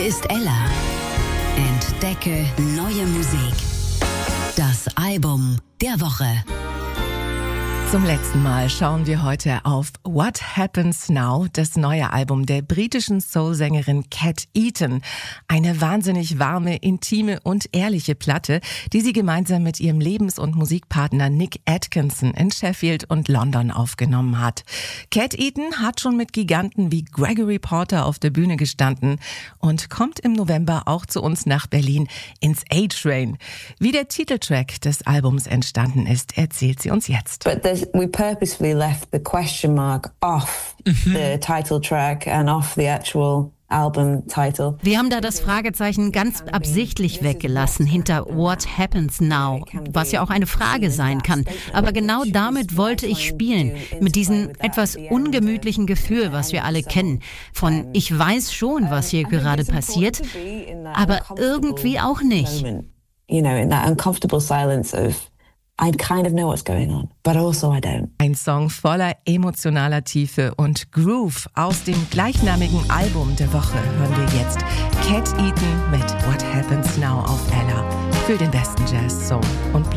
ist Ella. Entdecke neue Musik. Das Album der Woche. Zum letzten Mal schauen wir heute auf What Happens Now, das neue Album der britischen Soul-Sängerin Cat Eaton. Eine wahnsinnig warme, intime und ehrliche Platte, die sie gemeinsam mit ihrem Lebens- und Musikpartner Nick Atkinson in Sheffield und London aufgenommen hat. Cat Eaton hat schon mit Giganten wie Gregory Porter auf der Bühne gestanden und kommt im November auch zu uns nach Berlin ins A-Train. Wie der Titeltrack des Albums entstanden ist, erzählt sie uns jetzt. We purposefully left the question mark off the title track and off the actual album title. Wir haben da das Fragezeichen ganz absichtlich weggelassen hinter What Happens Now, was ja auch eine Frage sein kann. Aber genau damit wollte ich spielen, mit diesem etwas ungemütlichen Gefühl, was wir alle kennen. Von ich weiß schon, was hier gerade passiert, aber irgendwie auch nicht. You know, in that uncomfortable silence of I kind of know what's going on, but also I don't. Ein Song voller emotionaler Tiefe und Groove aus dem gleichnamigen Album der Woche hören wir jetzt. Cat Eaton mit What Happens Now auf Ella. Für den besten Jazz, Soul und Blues.